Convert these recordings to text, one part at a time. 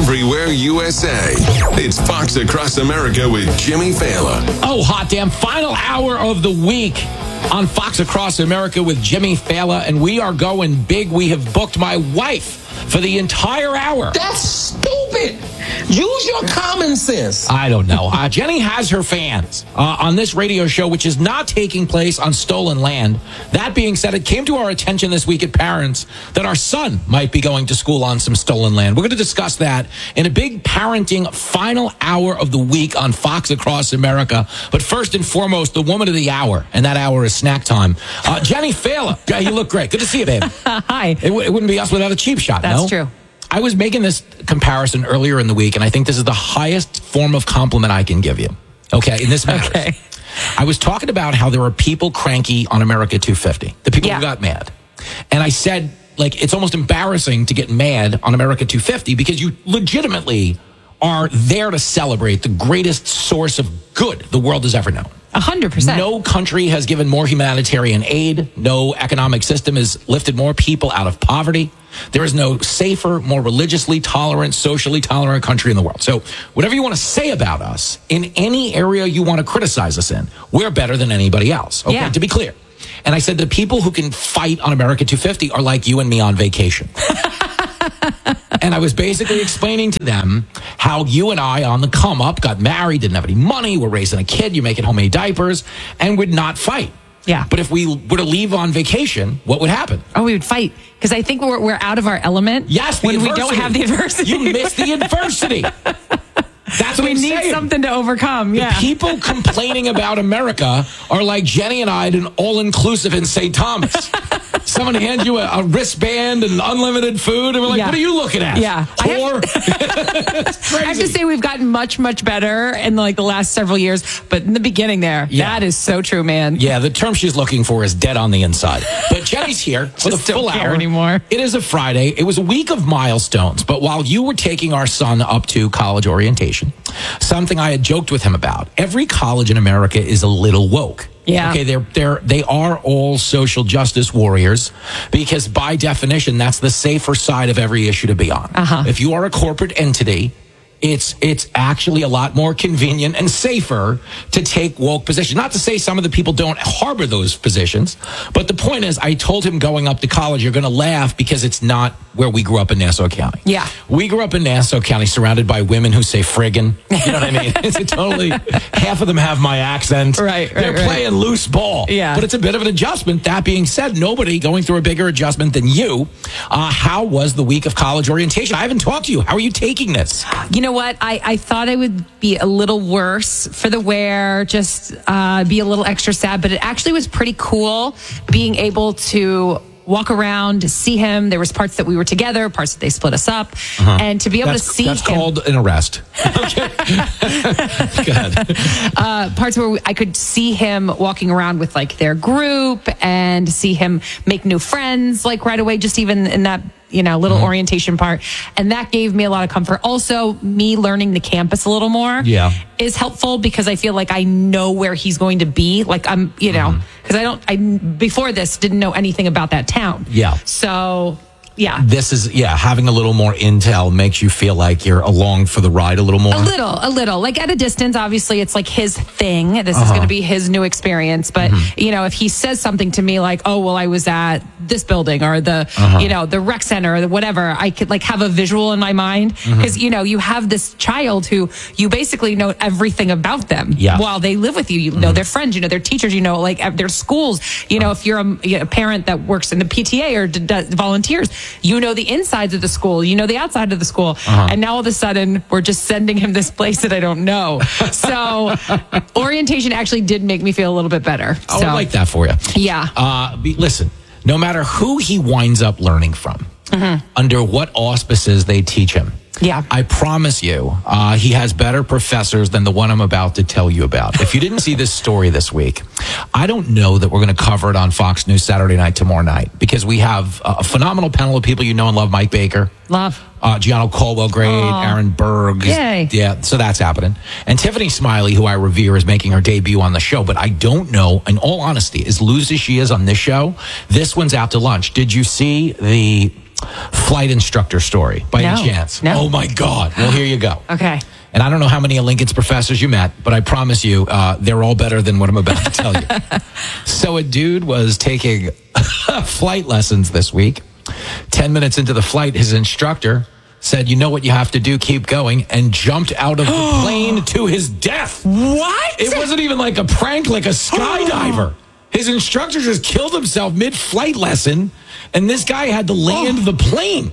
everywhere USA. It's Fox Across America with Jimmy Fallon. Oh, hot damn. Final hour of the week on Fox Across America with Jimmy Fallon, and we are going big. We have booked my wife for the entire hour. That's stupid. Use your common sense. I don't know. Jenny has her fans on this radio show, which is not taking place on stolen land. That being said, it came to our attention this week at Parents that our son might be going to school on some stolen land. We're going to discuss that in a big parenting final hour of the week on Fox Across America. But first and foremost, the woman of the hour, and that hour is snack time. Jenny Fallon. Yeah, you look great. Good to see you, babe. Hi. It wouldn't be us without a cheap shot, That's no? true. I was making this comparison earlier in the week, and I think this is the highest form of compliment I can give you. Okay, in this matters. Okay. I was talking about how there are people cranky on America 250, the people who got mad. And I said, like, it's almost embarrassing to get mad on America 250 because you legitimately are there to celebrate the greatest source of good the world has ever known. 100%. No country has given more humanitarian aid. No economic system has lifted more people out of poverty. There is no safer, more religiously tolerant, socially tolerant country in the world. So whatever you want to say about us, in any area you want to criticize us in, we're better than anybody else. Okay, to be clear. And I said the people who can fight on America 250 are like you and me on vacation. And I was basically explaining to them how you and I on the come up got married, didn't have any money, we're raising a kid, you're making homemade diapers, and would not fight. Yeah. But if we were to leave on vacation, what would happen? Oh, we would fight because I think we're out of our element. Yes, when we don't have the adversity. You miss the adversity. That's what we need something to overcome. The people complaining about America are like Jenny and I at an all-inclusive in St. Thomas. Someone hands you a wristband and unlimited food, and we're like, what are you looking at? Yeah. Whore? I have to say we've gotten much, much better in like the last several years. But in the beginning there, that is so true, man. Yeah, the term she's looking for is dead on the inside. But Jenny's here for the full hour anymore. It is a Friday. It was a week of milestones. But while you were taking our son up to college orientation, something I had joked with him about, every college in America is a little woke. Yeah. Okay, they are all social justice warriors because by definition, that's the safer side of every issue to be on. If you are a corporate entity, it's actually a lot more convenient and safer to take woke positions. Not to say some of the people don't harbor those positions, but the point is, I told him going up to college, you're going to laugh because it's not where we grew up in Nassau County. Yeah. We grew up in Nassau County surrounded by women who say friggin'. You know what I mean? It's totally, half of them have my accent. Right. They're playing loose ball. Yeah. But it's a bit of an adjustment. That being said, nobody going through a bigger adjustment than you. How was the week of college orientation? I haven't talked to you. How are you taking this? You know what? I thought I would be a little worse for the wear, just be a little extra sad, but it actually was pretty cool being able to walk around, see him. There was parts that we were together, parts that they split us up, and to be able to see that's him. Called an arrest. Okay. Go ahead. Parts where I could see him walking around with like their group and see him make new friends like right away, just even in that little orientation part. And that gave me a lot of comfort. Also, me learning the campus a little more is helpful because I feel like I know where he's going to be. Like I'm, because I before this didn't know anything about that town. Yeah. So, yeah. This is, having a little more intel makes you feel like you're along for the ride a little more. A little. Like at a distance, obviously, it's like his thing. This is going to be his new experience. But, if he says something to me like, oh, well, I was at this building or the, the rec center or the whatever, I could like have a visual in my mind. Because, you have this child who you basically know everything about them while they live with you. You know their friends, you know their teachers, like their schools. If you're a parent that works in the PTA or does volunteers, you know the insides of the school, you know the outside of the school. And now all of a sudden, we're just sending him this place that I don't know. So orientation actually did make me feel a little bit better. I would like that for you. Yeah. Listen, no matter who he winds up learning from, under what auspices they teach him, I promise you, he has better professors than the one I'm about to tell you about. If you didn't see this story this week, I don't know that we're going to cover it on Fox News Saturday night tomorrow night because we have a phenomenal panel of people you know and love. Mike Baker. Love. Gianno Caldwell, great. Aaron Berg. Yay. Yeah, so that's happening. And Tiffany Smiley, who I revere, is making her debut on the show. But I don't know, in all honesty, as loose as she is on this show, this one's out to lunch. Did you see the flight instructor story by any chance? No. Oh, my God. Well, here you go. Okay. And I don't know how many of Lincoln's professors you met, but I promise you, they're all better than what I'm about to tell you. So a dude was taking flight lessons this week. 10 minutes into the flight, his instructor said, "You know what you have to do, keep going," and jumped out of the plane to his death. What? It wasn't even like a prank, like a skydiver. His instructor just killed himself mid-flight lesson, and this guy had to land the plane.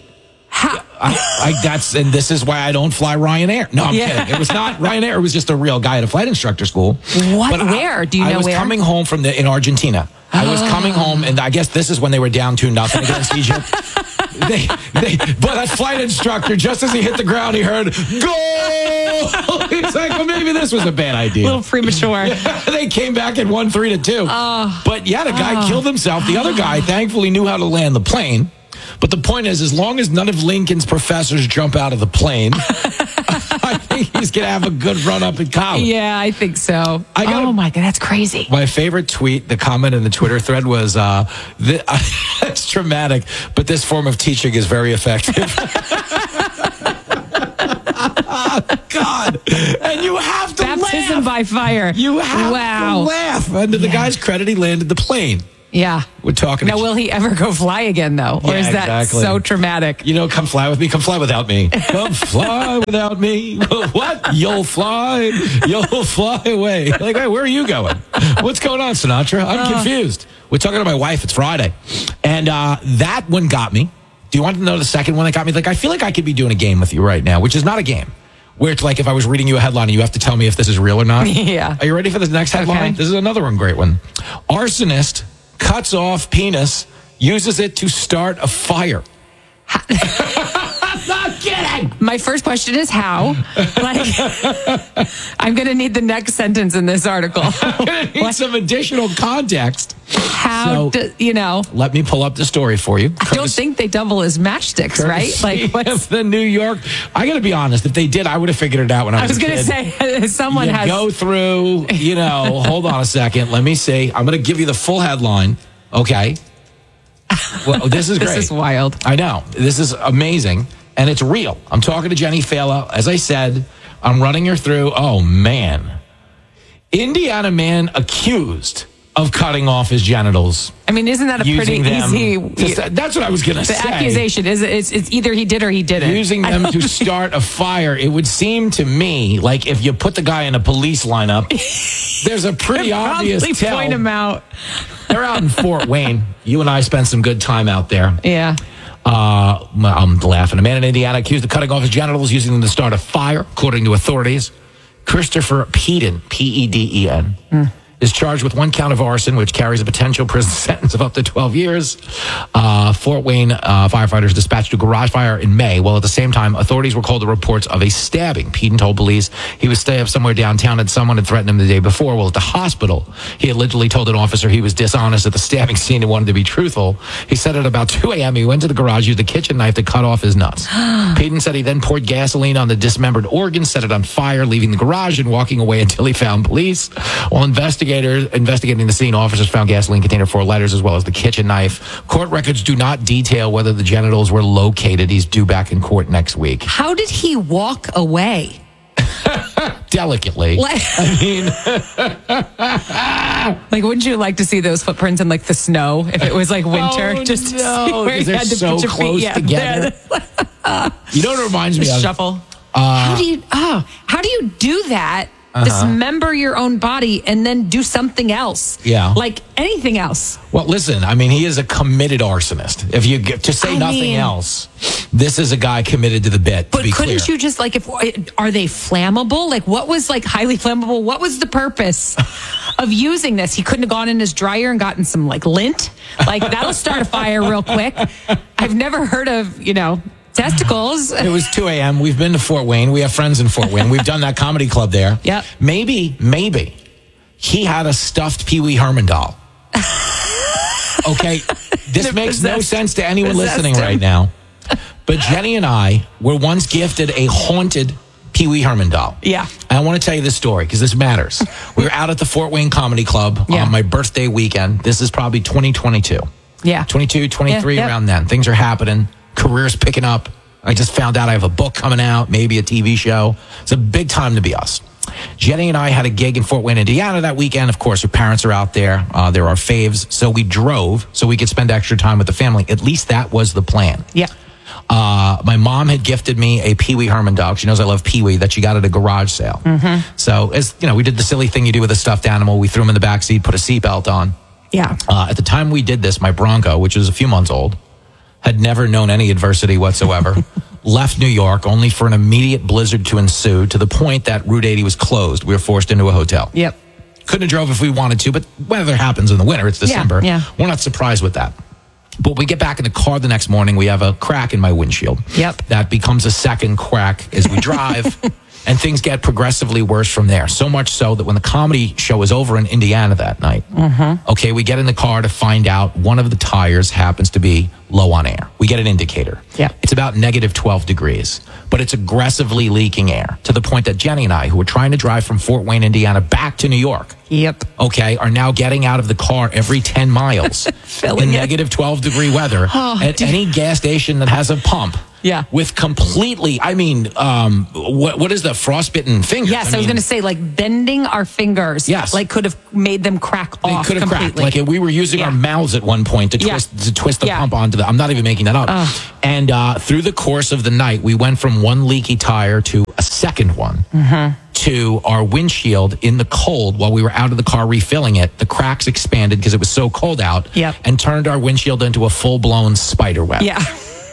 And this is why I don't fly Ryanair. No, I'm kidding. It was not Ryanair. It was just a real guy at a flight instructor school. What? But where? Do you know where? I was coming home in Argentina. I was coming home, and I guess this is when they were down 2-0 against Egypt. But that flight instructor, just as he hit the ground, he heard, "Goal!" He's like, well, maybe this was a bad idea. A little premature. They came back and won 3-2. But yeah, the guy killed himself. The other guy thankfully knew how to land the plane. But the point is, as long as none of Lincoln's professors jump out of the plane, I think he's going to have a good run up in college. Yeah, I think so. Oh my God, that's crazy. My favorite tweet, the comment in the Twitter thread was, it's traumatic, but this form of teaching is very effective. God. And you have to Baptism laugh. by fire. You have to laugh. And to the guy's credit, he landed the plane. Yeah. We're talking. Now, will he ever go fly again, though? Or is that so traumatic? You know, come fly with me. Come fly without me. Come fly without me. What? You'll fly. You'll fly away. Like, hey, where are you going? What's going on, Sinatra? I'm confused. We're talking to my wife. It's Friday. And that one got me. Do you want to know the second one that got me? Like, I feel like I could be doing a game with you right now, which is not a game. Where it's like if I was reading you a headline and you have to tell me if this is real or not. Yeah. Are you ready for the next headline? Okay. This is another one, great one. Arsonist cuts off penis, uses it to start a fire. I'm not kidding. My first question is how? Like, I'm going to need the next sentence in this article. I'm going to need some additional context. How, Let me pull up the story for you. I don't think they double as matchsticks, right? Like, what's the New York? I got to be honest. If they did, I would have figured it out when I was a kid. I was going to say, someone has. Go through, hold on a second. Let me see. I'm going to give you the full headline. Okay. Well, this is great. This is wild. I know. This is amazing. And it's real. I'm talking to Jenny Fela. As I said, I'm running her through. Oh, man. Indiana man accused of cutting off his genitals. I mean, isn't that a pretty easy... That's what I was going to say. The accusation is it's either he did or he didn't. Using them to start a fire. It would seem to me like if you put the guy in a police lineup, there's a pretty obvious tell. Point him out. They're out in Fort Wayne. You and I spent some good time out there. Yeah. I'm laughing. A man in Indiana accused of cutting off his genitals using them to start a fire, according to authorities. Christopher Peden, P-E-D-E-N, is charged with one count of arson, which carries a potential prison sentence of up to 12 years. Fort Wayne firefighters dispatched a garage fire in May, while at the same time, authorities were called to reports of a stabbing. Peden told police he was staying up somewhere downtown and someone had threatened him the day before. Well, at the hospital, he allegedly told an officer he was dishonest at the stabbing scene and wanted to be truthful. He said at about 2 a.m., he went to the garage, used a kitchen knife to cut off his nuts. Peden said he then poured gasoline on the dismembered organ, set it on fire, leaving the garage and walking away until he found police. While investigating the scene, officers found gasoline container 4 lighters as well as the kitchen knife. Court records do not detail whether the genitals were located. He's due back in court next week. How did he walk away? Delicately. I mean, like, wouldn't you like to see those footprints in like the snow if it was like winter? Just to see where you had to so put your close feet together. You know what it reminds me of? Shuffle. How do you do that? Dismember your own body and then do something else. Yeah. Like anything else. Well, listen, I mean, he is a committed arsonist. If you get to say nothing else, this is a guy committed to the bit. But couldn't you just like, are they flammable? Like what was like highly flammable? What was the purpose of using this? He couldn't have gone in his dryer and gotten some like lint. Like that'll start a fire real quick. I've never heard of, testicles. It was 2 a.m. We've been to Fort Wayne. We have friends in Fort Wayne. We've done that comedy club there. Yep. Maybe he had a stuffed Pee Wee Herman doll. Okay, this makes no sense to anyone listening right now. But Jenny and I were once gifted a haunted Pee Wee Herman doll. Yeah. And I want to tell you this story because this matters. We were out at the Fort Wayne Comedy Club on my birthday weekend. This is probably 2022. Yeah. 22, 23, around then. Things are happening. Career's picking up. I just found out I have a book coming out, maybe a TV show. It's a big time to be us. Jenny and I had a gig in Fort Wayne, Indiana that weekend. Of course, her parents are out there. They're our faves. So we drove so we could spend extra time with the family. At least that was the plan. Yeah. My mom had gifted me a Pee Wee Herman dog. She knows I love Pee Wee, that she got at a garage sale. So, as you know, we did the silly thing you do with a stuffed animal. We threw him in the back seat, put a seatbelt on. Yeah. At the time we did this, my Bronco, which was a few months old, had never known any adversity whatsoever, left New York only for an immediate blizzard to ensue, to the point that Route 80 was closed. We were forced into a hotel. Yep. Couldn't have drove if we wanted to, but weather happens in the winter. It's December. Yeah. We're not surprised with that. But we get back in the car the next morning, we have a crack in my windshield. Yep. That becomes a second crack as we drive, and things get progressively worse from there. So much so that when the comedy show was over in Indiana that night, okay, we get in the car to find out one of the tires happens to be low on air. We get an indicator. Yeah. It's about negative 12 degrees, but it's aggressively leaking air to the point that Jenny and I, who were trying to drive from Fort Wayne, Indiana back to New York, Yep. okay, are now getting out of the car every 10 miles in negative 12 degree weather at any gas station that has a pump. Yeah. With completely, I mean, what is the frostbitten fingers? Yes, I was going to say, like, bending our fingers. Yes. Like, could have made them crack off They could have completely. cracked. Like, we were using our mouths at one point to twist the pump onto the, I'm not even making that up. And through the course of the night, we went from one leaky tire to a second one. To our windshield in the cold while we were out of the car refilling it. The cracks expanded because it was so cold out and turned our windshield into a full-blown spider web. Yeah.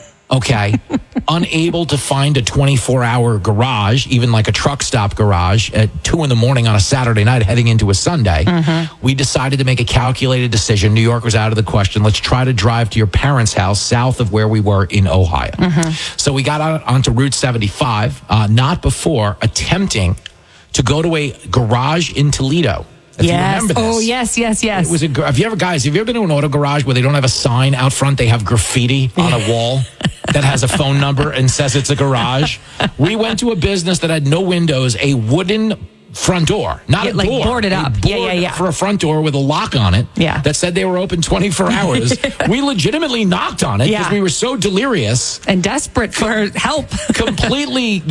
Okay. Unable to find a 24-hour garage, even like a truck stop garage, at 2 a.m. on a Saturday night heading into a Sunday. We decided to make a calculated decision. New York was out of the question. Let's try to drive to your parents' house south of where we were in Ohio. So we got out onto Route 75, not before attempting to go to a garage in Toledo. If you remember this. Oh, yes. It was have you ever been to an auto garage where they don't have a sign out front? They have graffiti on a wall that has a phone number and says it's a garage. We went to a business that had no windows, a wooden front door, not a like door. Boarded up. Yeah. For a front door with a lock on it. Yeah. That said they were open 24 hours. We legitimately knocked on it because we were so delirious and desperate for help. Completely,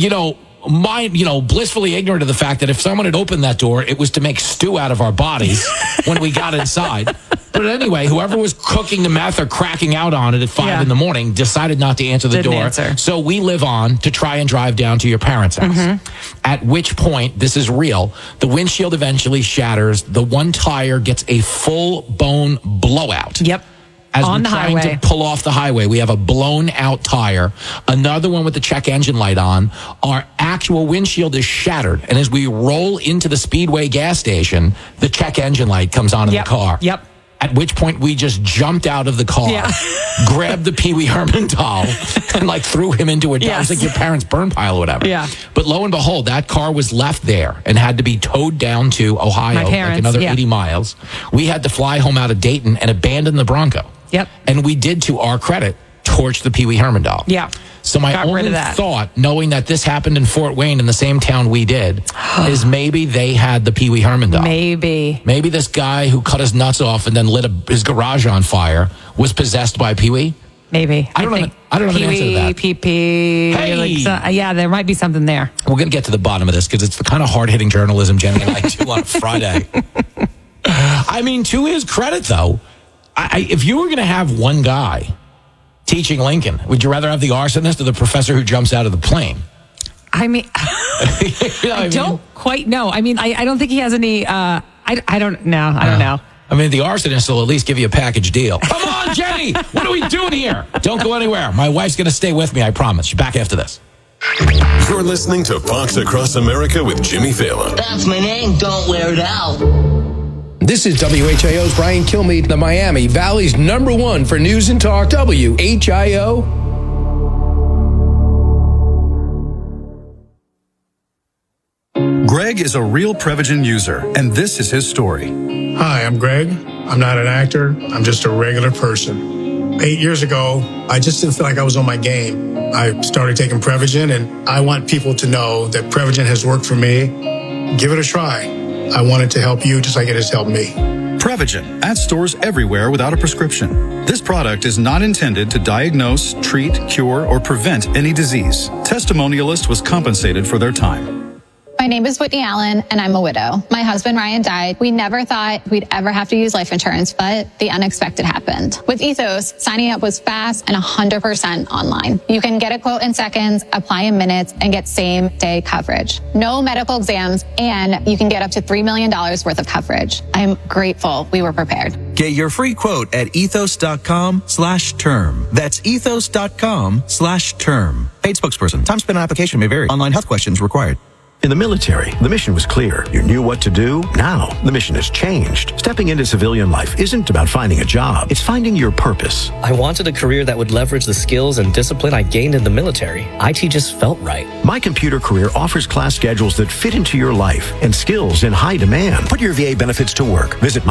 blissfully ignorant of the fact that if someone had opened that door, it was to make stew out of our bodies when we got inside. But anyway, whoever was cooking the meth or cracking out on it at 5 in the morning decided not to answer the door. So we live on to try and drive down to your parents' house. At which point, this is real, the windshield eventually shatters. The one tire gets a full-bone blowout. Yep. As on we're the trying highway. to pull off the highway, we have a blown out tire, another one with the check engine light on. Our actual windshield is shattered. And as we roll into the Speedway gas station, the check engine light comes on in the car. Yep. At which point we just jumped out of the car, grabbed the Pee Wee Herman doll, and threw him into a it was like your parents' burn pile or whatever. Yeah. But lo and behold, that car was left there and had to be towed down to Ohio, like another 80 miles. We had to fly home out of Dayton and abandon the Bronco. Yep. And we did, to our credit, torch the Pee Wee Herman doll. Yeah. So my only thought, knowing that this happened in Fort Wayne in the same town we did, is maybe they had the Pee Wee Herman doll. Maybe this guy who cut his nuts off and then lit his garage on fire was possessed by Pee Wee. Maybe. I don't know the answer to that. PP. Hey! There might be something there. We're going to get to the bottom of this because it's the kind of hard-hitting journalism Jenny and I do on Friday. I mean, to his credit, though, if you were going to have one guy teaching Lincoln, would you rather have the arsonist or the professor who jumps out of the plane? I mean, I don't quite know. I mean, I don't think he has any. I don't know. I don't know. I mean, the arsonist will at least give you a package deal. Come on, Jenny! What are we doing here? Don't go anywhere. My wife's going to stay with me, I promise. She's back after this. You're listening to Fox Across America with Jimmy Fallon. That's my name. Don't wear it out. This is WHIO's Brian Kilmeade, the Miami Valley's #1 for news and talk, WHIO. Greg is a real Prevagen user, and this is his story. Hi, I'm Greg. I'm not an actor. I'm just a regular person. 8 years ago, I just didn't feel like I was on my game. I started taking Prevagen, and I want people to know that Prevagen has worked for me. Give it a try. I want it to help you just like it has helped me. Prevagen, at stores everywhere without a prescription. This product is not intended to diagnose, treat, cure, or prevent any disease. Testimonialist was compensated for their time. My name is Whitney Allen, and I'm a widow. My husband, Ryan, died. We never thought we'd ever have to use life insurance, but the unexpected happened. With Ethos, signing up was fast and 100% online. You can get a quote in seconds, apply in minutes, and get same-day coverage. No medical exams, and you can get up to $3 million worth of coverage. I'm grateful we were prepared. Get your free quote at ethos.com/term. That's ethos.com/term. Paid spokesperson. Time spent on application may vary. Online health questions required. In the military, the mission was clear. You knew what to do. Now, the mission has changed. Stepping into civilian life isn't about finding a job. It's finding your purpose. I wanted a career that would leverage the skills and discipline I gained in the military. IT just felt right. My Computer Career offers class schedules that fit into your life and skills in high demand. Put your VA benefits to work. Visit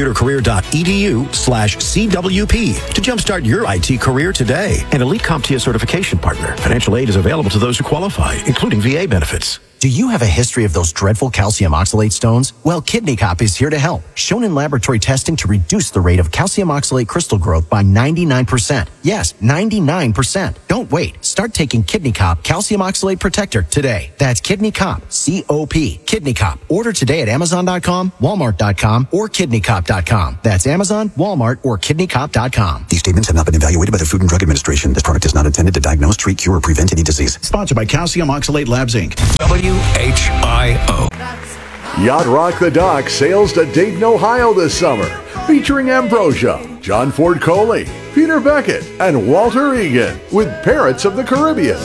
mycomputercareer.edu/CWP to jumpstart your IT career today. An Elite CompTIA certification partner. Financial aid is available to those who qualify, including VA benefits. Do you have a history of those dreadful calcium oxalate stones? Well, Kidney Cop is here to help. Shown in laboratory testing to reduce the rate of calcium oxalate crystal growth by 99%. Yes, 99%. Don't wait. Start taking Kidney Cop Calcium Oxalate Protector today. That's Kidney Cop, C-O-P. Kidney Cop. Order today at Amazon.com, Walmart.com, or KidneyCop.com. That's Amazon, Walmart, or KidneyCop.com. These statements have not been evaluated by the Food and Drug Administration. This product is not intended to diagnose, treat, cure, or prevent any disease. Sponsored by Calcium Oxalate Labs, Inc. WHIO. Yacht Rock the Dock sails to Dayton, Ohio this summer, featuring Ambrosia, John Ford Coley, Peter Beckett, and Walter Egan with Parrots of the Caribbean.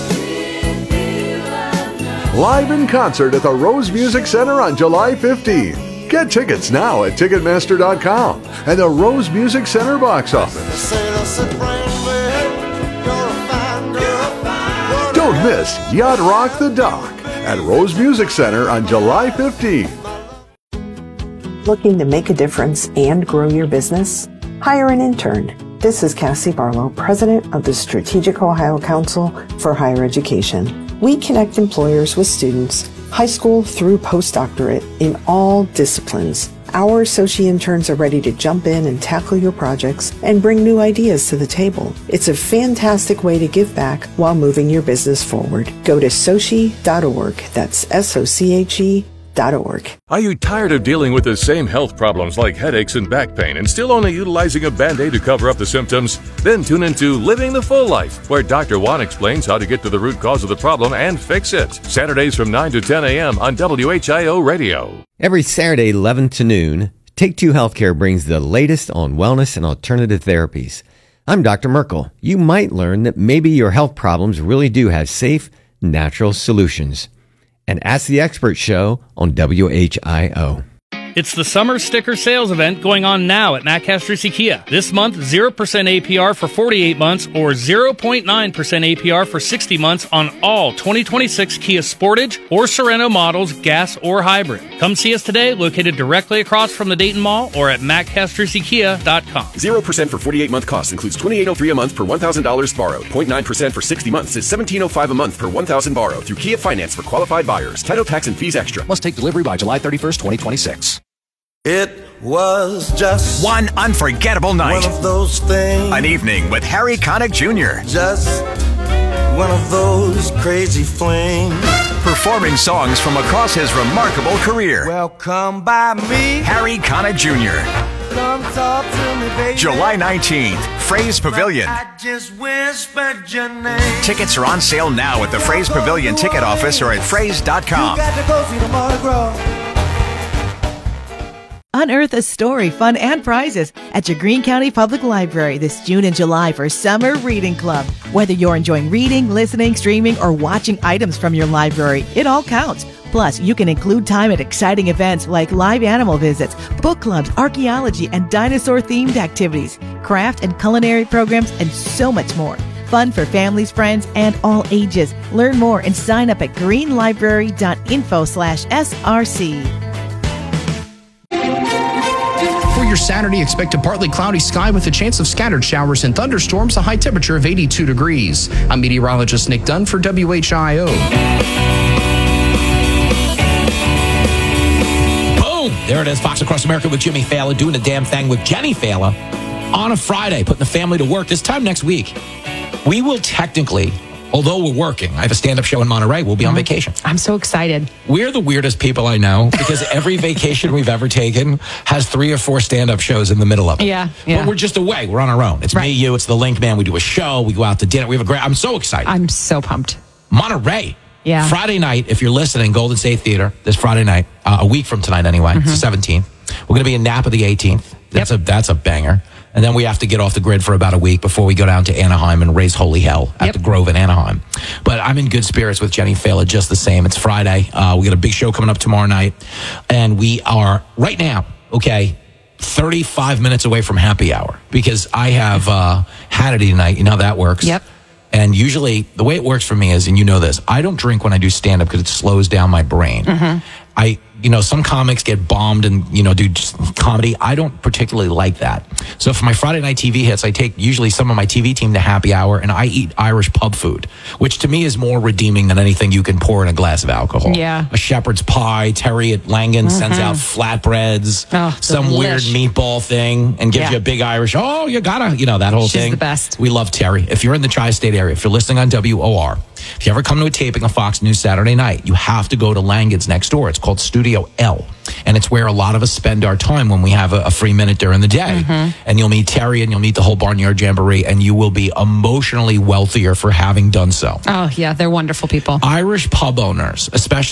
Live in concert at the Rose Music Center on July 15th. Get tickets now at Ticketmaster.com and the Rose Music Center box office. Don't miss Yacht Rock the Dock at Rose Music Center on July 15th. Looking to make a difference and grow your business? Hire an intern. This is Cassie Barlow, President of the Strategic Ohio Council for Higher Education. We connect employers with students, high school through postdoctorate, in all disciplines. Our associate interns are ready to jump in and tackle your projects and bring new ideas to the table. It's a fantastic way to give back while moving your business forward. Go to sochi.org. That's SOCHE.org. Are you tired of dealing with the same health problems like headaches and back pain and still only utilizing a Band-Aid to cover up the symptoms? Then tune into Living the Full Life, where Dr. Juan explains how to get to the root cause of the problem and fix it. Saturdays from 9 to 10 a.m. on WHIO Radio. Every Saturday, 11 to noon, Take Two Healthcare brings the latest on wellness and alternative therapies. I'm Dr. Merkel. You might learn that maybe your health problems really do have safe, natural solutions. And Ask the Expert show on WHIO. It's the summer sticker sales event going on now at Matt Castrucci Kia. This month, 0% APR for 48 months or 0.9% APR for 60 months on all 2026 Kia Sportage or Sorento models, gas or hybrid. Come see us today, located directly across from the Dayton Mall or at mattcastruccikia.com. 0% for 48-month cost includes $2,803 a month per $1,000 borrowed. 0.9% for 60 months is $1,705 a month per $1,000 borrowed through Kia Finance for qualified buyers. Title, tax, and fees extra. Must take delivery by July 31st, 2026. It was just one unforgettable night. One of those things. An evening with Harry Connick Jr. Just one of those crazy flings. Performing songs from across his remarkable career. Well, come by me, Harry Connick Jr. Come talk to me, baby. July 19th, Fraze Pavilion. I just whispered your name. Tickets are on sale now at the Fraze Pavilion ticket office or at fraze.com. You got to go see the Mardi Gras. Unearth a story, fun, and prizes at your Greene County Public Library this June and July for Summer Reading Club. Whether you're enjoying reading, listening, streaming, or watching items from your library, it all counts. Plus, you can include time at exciting events like live animal visits, book clubs, archaeology, and dinosaur-themed activities, craft and culinary programs, and so much more. Fun for families, friends, and all ages. Learn more and sign up at greenlibrary.info/SRC. For your Saturday, expect a partly cloudy sky with a chance of scattered showers and thunderstorms, a high temperature of 82 degrees. I'm meteorologist Nick Dunn for WHIO. There it is, Fox Across America with Jimmy Fallon, doing the damn thing with Jenny Fallon on a Friday, putting the family to work. This time next week, we will technically, although we're working, I have a stand-up show in Monterey, we'll be on vacation. I'm so excited. We're the weirdest people I know because every vacation we've ever taken has 3 or 4 stand-up shows in the middle of it. Yeah. But we're just away. We're on our own. It's me, you, it's the Link Man. We do a show. We go out to dinner. We have a great, I'm so excited. I'm so pumped. Monterey. Yeah. Friday night, if you're listening, Golden State Theater, this Friday night, a week from tonight anyway, it's the 17th. We're going to be in Napa the 18th. That's a banger. And then we have to get off the grid for about a week before we go down to Anaheim and raise holy hell at the Grove in Anaheim. But I'm in good spirits with Jenny Fallon just the same. It's Friday. We got a big show coming up tomorrow night. And we are right now, 35 minutes away from happy hour because I have Hannity tonight. You know how that works. Yep. And usually the way it works for me is, and you know this, I don't drink when I do stand-up because it slows down my brain. Some comics get bombed and, do just comedy. I don't particularly like that. So for my Friday night TV hits, I take usually some of my TV team to happy hour and I eat Irish pub food, which to me is more redeeming than anything you can pour in a glass of alcohol. Yeah. A shepherd's pie. Terry at Langan sends out flatbreads, some weird meatball thing, and gives you a big Irish, you gotta, that whole thing. She's the best. We love Terry. If you're in the Tri-State area, if you're listening on WOR, if you ever come to a taping of Fox News Saturday night, you have to go to Langan's next door. It's called Studio L. And it's where a lot of us spend our time when we have a free minute during the day. And you'll meet Terry and you'll meet the whole Barnyard Jamboree and you will be emotionally wealthier for having done so. Oh, yeah. They're wonderful people. Irish pub owners, especially